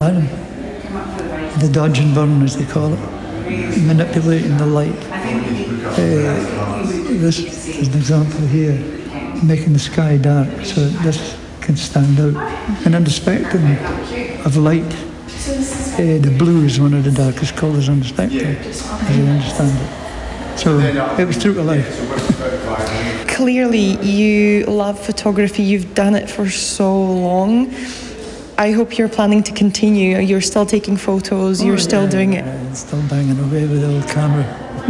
The dodge and burn, as they call it, manipulating the light. This is an example here, making the sky dark so that this can stand out. And in the spectrum of light, the blue is one of the darkest colours on the spectrum, as you understand it. So it was true to life. Clearly, you love photography. You've done it for so long. I hope you're planning to continue. You're still taking photos. You're still doing it. Still banging away with the old camera.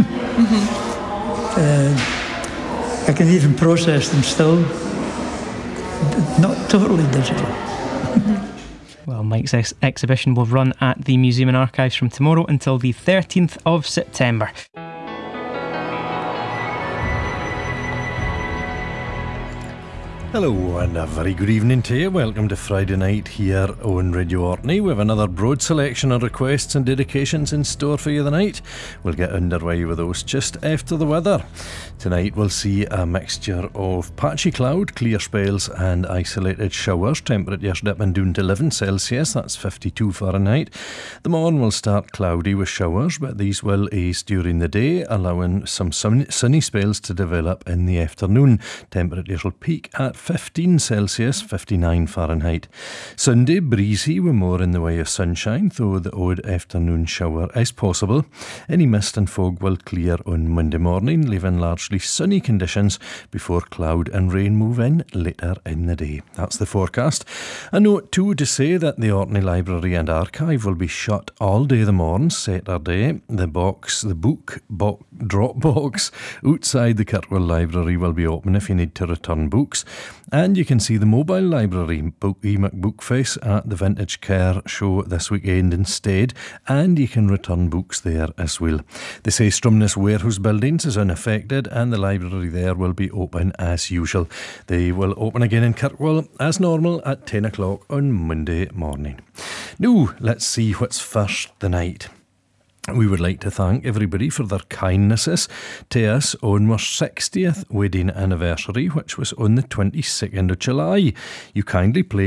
I can even process them still. Not totally digital. Well, Mike's exhibition will run at the Museum and Archives from tomorrow until the 13th of September. Hello and a very good evening to you. Welcome to Friday night here on Radio Orkney. We have another broad selection of requests and dedications in store for you tonight. We'll get underway with those just after the weather. Tonight we'll see a mixture of patchy cloud, clear spells and isolated showers. Temperatures dipping down to 11 Celsius, that's 52 Fahrenheit. The morning will start cloudy with showers, but these will ease during the day, allowing some sunny spells to develop in the afternoon. Temperatures will peak at 15 Celsius, 59 Fahrenheit. Sunday, breezy with more in the way of sunshine, though the odd afternoon shower is possible. Any mist and fog will clear on Monday morning, leaving largely sunny conditions before cloud and rain move in later in the day. That's the forecast. A note too to say that the Orkney Library and Archive will be shut all day the morning, Saturday. The drop box outside the Kirkwell Library will be open if you need to return books. And you can see the mobile library, Emac Bookface, at the Vintage Care show this weekend instead, and you can return books there as well. They say Stromness Warehouse Buildings is unaffected and the library there will be open as usual. They will open again in Kirkwell as normal at 10 o'clock on Monday morning. Now, let's see what's first tonight. We would like to thank everybody for their kindnesses to us on our 60th wedding anniversary, which was on the 22nd of July. You kindly played